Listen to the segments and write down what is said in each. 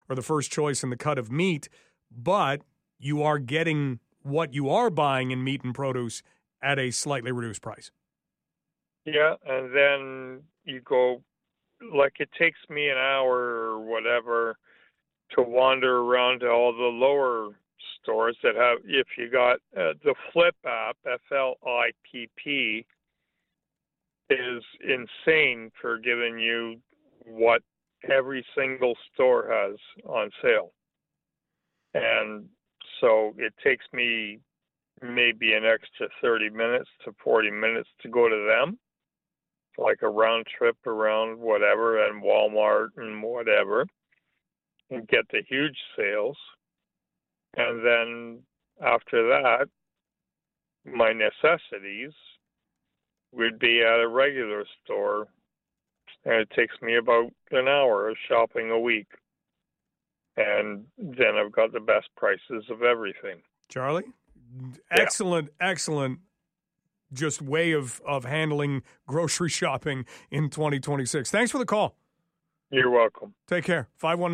or the first choice in the cut of meat, but you are getting what you are buying in meat and produce at a slightly reduced price. Yeah, and then you go, like it takes me an hour or whatever to wander around to all the lower stores that have, if you got the Flip app, FLIPP, is insane for giving you what every single store has on sale. And so it takes me maybe an extra 30 minutes to 40 minutes to go to them, like a round trip around whatever and Walmart and whatever, and get the huge sales. And then after that, my necessities would be at a regular store, and it takes me about an hour of shopping a week. And then I've got the best prices of everything. Charlie, excellent just way of handling grocery shopping in 2026. Thanks for the call. You're welcome. Take care.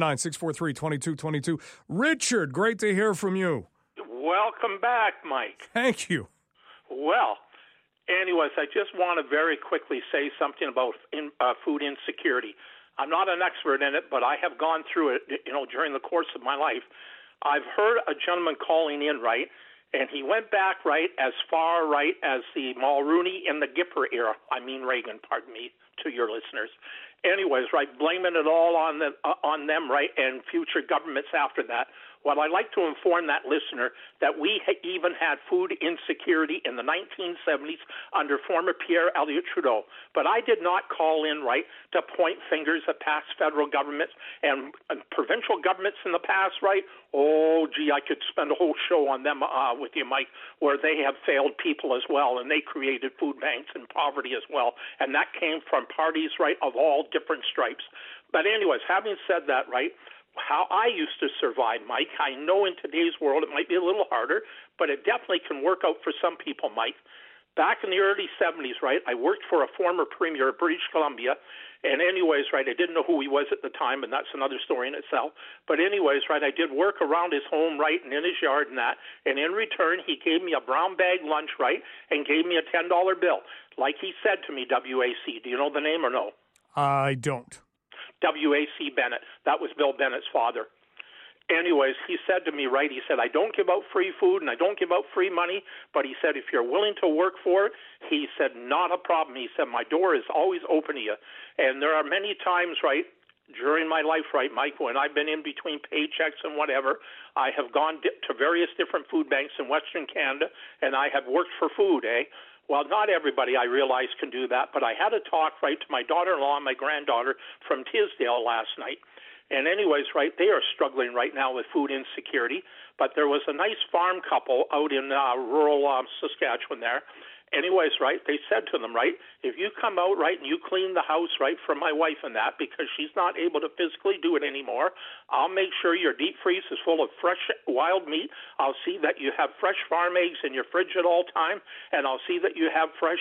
519-643-2222. Richard, great to hear from you. Welcome back, Mike. Thank you. Well, anyways, I just want to very quickly say something about food insecurity. I'm not an expert in it, but I have gone through it, during the course of my life. I've heard a gentleman calling in, right, and he went back, right, as far right as the Mulrooney and the Gipper era. I mean Reagan, pardon me, to your listeners. Anyways, right, blaming it all on them, right, and future governments after that. Well, I'd like to inform that listener that we even had food insecurity in the 1970s under former Pierre Elliott Trudeau. But I did not call in, right, to point fingers at past federal governments and provincial governments in the past, right? Oh, gee, I could spend a whole show on them with you, Mike, where they have failed people as well, and they created food banks and poverty as well. And that came from parties, right, of all different stripes. But anyways, having said that, right, how I used to survive, Mike, I know in today's world it might be a little harder, but it definitely can work out for some people, Mike. Back in the early 70s, right, I worked for a former premier of British Columbia, and anyways, right, I didn't know who he was at the time, and that's another story in itself. But anyways, right, I did work around his home, right, and in his yard and that, and in return, he gave me a brown bag lunch, right, and gave me a $10 bill. Like he said to me, WAC, do you know the name or no? I don't. W.A.C. Bennett. That was Bill Bennett's father. Anyways, he said to me, right, he said, I don't give out free food and I don't give out free money, but he said, if you're willing to work for it, he said, not a problem. He said, my door is always open to you. And there are many times, right, during my life, right, Mike, when I've been in between paychecks and whatever, I have gone to various different food banks in Western Canada, and I have worked for food, Well, not everybody, I realize, can do that, but I had a talk, right, to my daughter-in-law and my granddaughter from Tisdale last night. And anyways, right, they are struggling right now with food insecurity, but there was a nice farm couple out in rural Saskatchewan there. Anyways, right, they said to them, right, if you come out, right, and you clean the house, right, for my wife and that, because she's not able to physically do it anymore, I'll make sure your deep freeze is full of fresh wild meat. I'll see that you have fresh farm eggs in your fridge at all time, and I'll see that you have fresh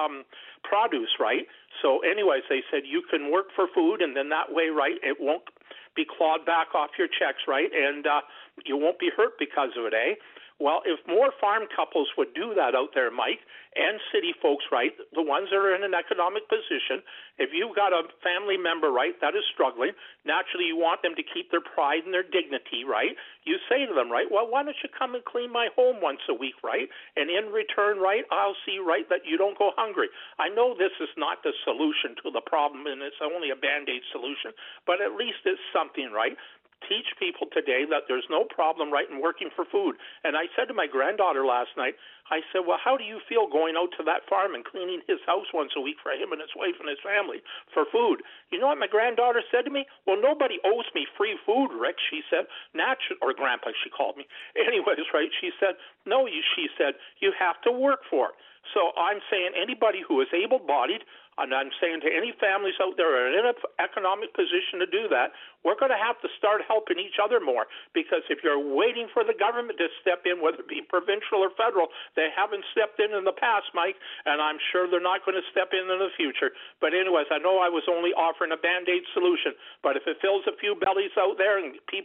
produce, right? So anyways, they said you can work for food, and then that way, right, it won't be clawed back off your checks, right, and you won't be hurt because of it, Well, if more farm couples would do that out there, Mike, and city folks, right, the ones that are in an economic position, if you've got a family member, right, that is struggling, naturally you want them to keep their pride and their dignity, right? You say to them, right, well, why don't you come and clean my home once a week, right? And in return, right, I'll see, right, that you don't go hungry. I know this is not the solution to the problem, and it's only a Band-Aid solution, but at least it's something, right? Teach people today that there's no problem, right, in working for food. And I said to my granddaughter last night, I said, well, how do you feel going out to that farm and cleaning his house once a week for him and his wife and his family for food? You know what my granddaughter said to me? Well, nobody owes me free food, Rick, she said. Or Grandpa, she called me. Anyways, right, she said, no, she said, you have to work for it. So I'm saying anybody who is able-bodied, and I'm saying to any families out there who are in an economic position to do that, we're going to have to start helping each other more, because if you're waiting for the government to step in, whether it be provincial or federal, they haven't stepped in the past, Mike, and I'm sure they're not going to step in the future. But anyways, I know I was only offering a Band-Aid solution, but if it fills a few bellies out there and